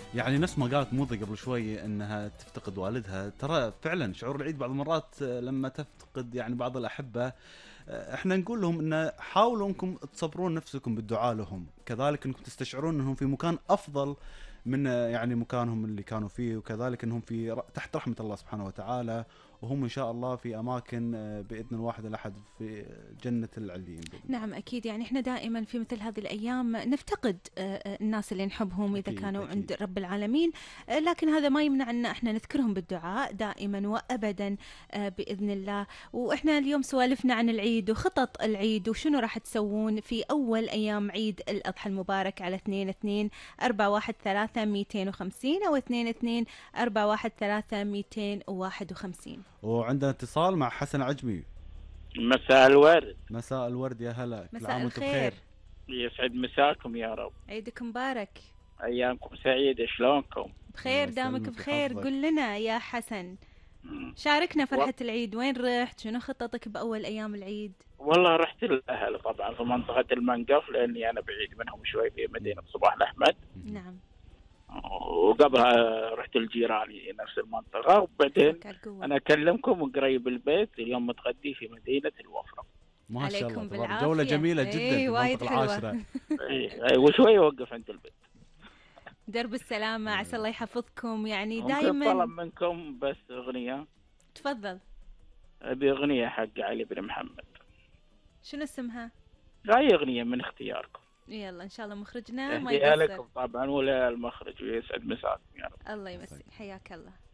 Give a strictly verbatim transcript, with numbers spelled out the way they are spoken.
يعني نفس ما قالت موضة قبل شوي انها تفتقد والدها، ترى فعلا شعور العيد بعض المرات لما تفتقد يعني بعض الاحبه، احنا نقول لهم ان حاولوا انكم تصبرون نفسكم بالدعاء لهم، كذلك انكم تستشعرون انهم في مكان افضل من يعني مكانهم اللي كانوا فيه، وكذلك انهم في ر- تحت رحمة الله سبحانه وتعالى، وهم ان شاء الله في اماكن باذن الواحد الاحد في جنة العليين باذن الله. نعم أكيد، يعني إحنا دائما في مثل هذه الأيام نفتقد آه، آه، الناس اللي نحبهم إذا اكيد كانوا اكيد. عند رب العالمين. آه، لكن هذا ما يمنع أن إحنا نذكرهم بالدعاء دائما وأبدا آه، بإذن الله. وإحنا اليوم سوالفنا عن العيد وخطط العيد وشنو راح تسوون في أول أيام عيد الأضحى المبارك على اثنين اثنين أربعة واحد ثلاثة مئتين وخمسين أو اثنين اثنين أربعة واحد ثلاثة مئتين وواحد وخمسين. وعندنا اتصال مع حسن عجمي. مساء الورد. مساء الورد يا هلا، كل مساء عام وانتم الخير. بخير. يسعد مساكم يا رب. عيدك مبارك. ايامكم سعيده، شلونكم؟ الله بخير دامك يسلمك بخير. ويحفظك. قل لنا يا حسن، شاركنا فرحة العيد، وين رحت؟ شنو خططك بأول أيام العيد؟ والله رحت الاهل طبعا في منطقه المنقف، لاني انا بعيد منهم شوي في مدينه صباح الاحمد. نعم. وقبلها رحت لجيراني نفس المنطقه، وبعدين شكرا القوة. انا اكلمكم من قريب البيت اليوم متغدي في مدينه الوفره. ما شاء الله عليكم تبارك، بالعافية. جولة جميلة جدا ايه في وايد المنطقة حلوة. العاشرة. اي وشوي اوقف عند البيت. درب السلامة، عسى الله يحفظكم يعني ممكن دائما. طلب منكم بس اغنيه؟ تفضل. ابي اغنيه حق علي بن محمد. شنو اسمها؟ اي اغنيه من اختياركم. يلا ان شاء الله مخرجنا ما اهديها يقصر. لكم طبعا ولا المخرج، ويسعد مساكم يا رب. الله يمسيك، حياك الله.